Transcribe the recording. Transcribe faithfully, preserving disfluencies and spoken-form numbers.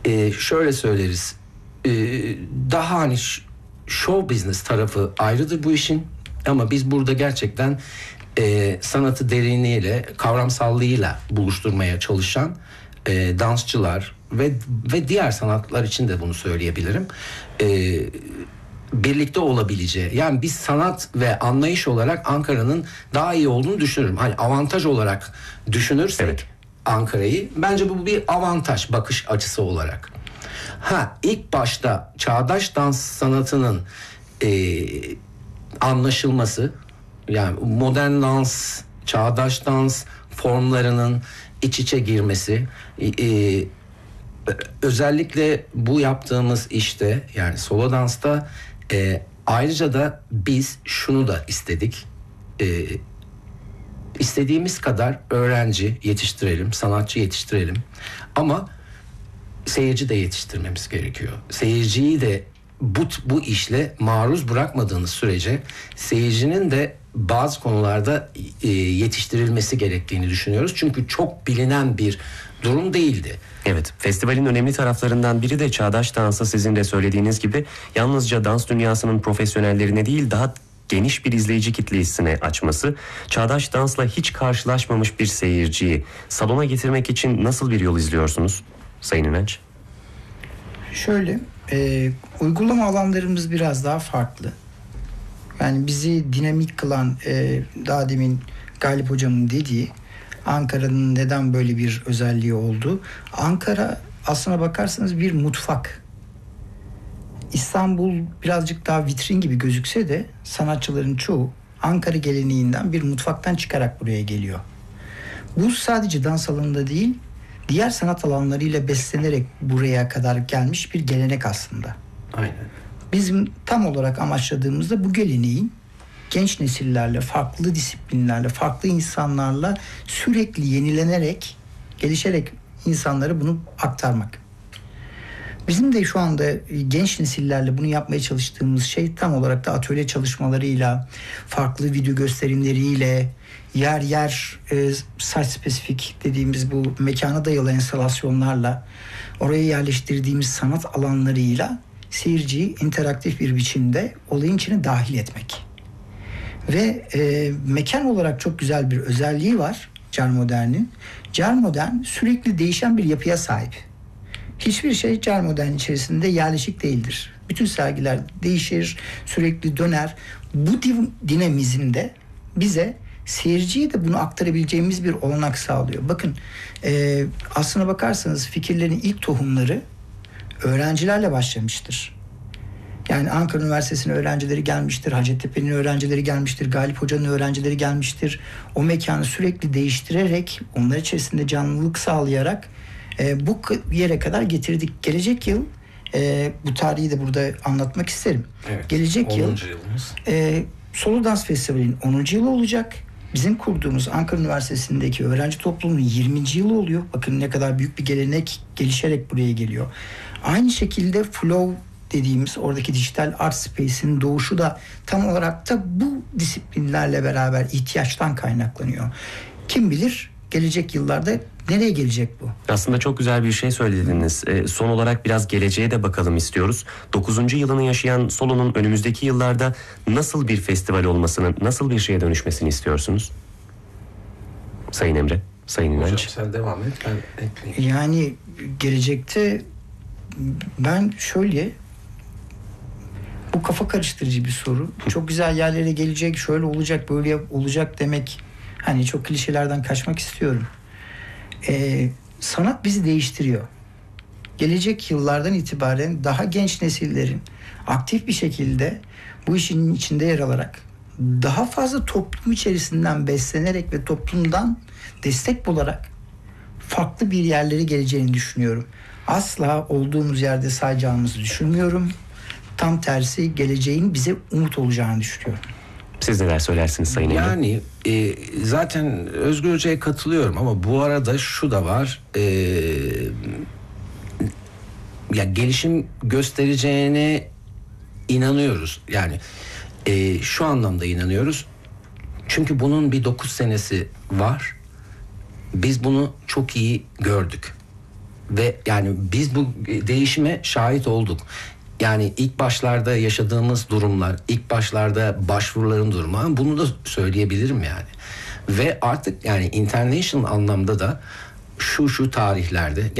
e, şöyle söyleriz. E, daha hani show business tarafı ayrıdır bu işin. Ama biz burada gerçekten e, sanatı derinliğiyle, kavramsallığıyla buluşturmaya çalışan e, dansçılar ve ve diğer sanatlar için de bunu söyleyebilirim. E, birlikte olabileceği. Yani biz sanat ve anlayış olarak Ankara'nın daha iyi olduğunu düşünürüm. Hani avantaj olarak düşünürsek evet. Ankara'yı, bence bu bir avantaj bakış açısı olarak. Ha, ilk başta çağdaş dans sanatının e, anlaşılması, yani modern dans, çağdaş dans formlarının iç içe girmesi, e, özellikle bu yaptığımız işte, yani solo dansta e, ayrıca da biz şunu da istedik. E, istediğimiz kadar öğrenci yetiştirelim, sanatçı yetiştirelim. Ama seyirci de yetiştirmemiz gerekiyor. Seyirciyi de bu, bu işle maruz bırakmadığınız sürece seyircinin de bazı konularda e, yetiştirilmesi gerektiğini düşünüyoruz. Çünkü çok bilinen bir durum değildi. Evet, festivalin önemli taraflarından biri de çağdaş dansı, sizin de söylediğiniz gibi yalnızca dans dünyasının profesyonellerine değil, daha geniş bir izleyici kitlesine açması. Çağdaş dansla hiç karşılaşmamış bir seyirciyi salona getirmek için nasıl bir yol izliyorsunuz Sayın İnanç? Şöyle, e, uygulama alanlarımız biraz daha farklı. Yani bizi dinamik kılan, e, daha demin Galip Hocam'ın dediği, Ankara'nın neden böyle bir özelliği oldu? Ankara aslına bakarsanız bir mutfak. İstanbul birazcık daha vitrin gibi gözükse de sanatçıların çoğu Ankara geleneğinden bir mutfaktan çıkarak buraya geliyor. Bu sadece dans alanında değil, diğer sanat alanlarıyla beslenerek buraya kadar gelmiş bir gelenek aslında. Aynen. Bizim tam olarak amaçladığımızda bu geleneğin genç nesillerle, farklı disiplinlerle, farklı insanlarla sürekli yenilenerek, gelişerek insanlara bunu aktarmak. Bizim de şu anda genç nesillerle bunu yapmaya çalıştığımız şey tam olarak da atölye çalışmalarıyla, farklı video gösterimleriyle, yer yer e, site spesifik dediğimiz bu mekana dayalı enstalasyonlarla, oraya yerleştirdiğimiz sanat alanlarıyla seyirciyi interaktif bir biçimde olayın içine dahil etmek. Ve e, mekan olarak çok güzel bir özelliği var Cer Modern'in. Cer Modern sürekli değişen bir yapıya sahip. Hiçbir şey Cer Modern içerisinde yerleşik değildir. Bütün sergiler değişir, sürekli döner. Bu dinamizmde bize, seyirciye de bunu aktarabileceğimiz bir olanak sağlıyor. Bakın, e, aslına bakarsanız fikirlerin ilk tohumları öğrencilerle başlamıştır. Yani Ankara Üniversitesi'nin öğrencileri gelmiştir, Hacettepe'nin öğrencileri gelmiştir, Galip Hoca'nın öğrencileri gelmiştir. O mekanı sürekli değiştirerek, onlar içerisinde canlılık sağlayarak e, bu yere kadar getirdik. Gelecek yıl, e, bu tarihi de burada anlatmak isterim. Evet, Gelecek yıl e, Solo Dans Festivali'nin onuncu yılı olacak. Bizim kurduğumuz Ankara Üniversitesi'ndeki öğrenci toplumunun yirminci yılı oluyor. Bakın ne kadar büyük bir gelenek gelişerek buraya geliyor. Aynı şekilde Flow dediğimiz oradaki dijital art space'in doğuşu da tam olarak da bu disiplinlerle beraber ihtiyaçtan kaynaklanıyor. Kim bilir gelecek yıllarda nereye gelecek bu? Aslında çok güzel bir şey söylediniz. E, son olarak biraz geleceğe de bakalım istiyoruz. dokuzuncu yılını yaşayan Solo'nun önümüzdeki yıllarda nasıl bir festival olmasını, nasıl bir şeye dönüşmesini istiyorsunuz? Sayın Emre, Sayın İnanç. Hocam sen devam et, ben ekleyeyim. Yani gelecekte ben şöyle, bu kafa karıştırıcı bir soru. Çok güzel yerlere gelecek, şöyle olacak, böyle olacak demek, hani çok klişelerden kaçmak istiyorum. Ee, sanat bizi değiştiriyor. Gelecek yıllardan itibaren daha genç nesillerin aktif bir şekilde bu işin içinde yer alarak, daha fazla toplum içerisinden beslenerek ve toplumdan destek bularak farklı bir yerlere geleceğini düşünüyorum. Asla olduğumuz yerde sayacağımızı düşünmüyorum. Tam tersi, geleceğin bize umut olacağını düşünüyorum. Siz neler söylersiniz Sayın Emre? Yani e, zaten Özgür Hoca'ya katılıyorum ama bu arada şu da var. E, ya gelişim göstereceğine inanıyoruz. Yani e, şu anlamda inanıyoruz. Çünkü bunun bir dokuz senesi var. Biz bunu çok iyi gördük. Ve yani biz bu değişime şahit olduk. Yani ilk başlarda yaşadığımız durumlar, ilk başlarda başvuruların durumu, bunu da söyleyebilirim yani. Ve artık yani international anlamda da şu şu tarihlerde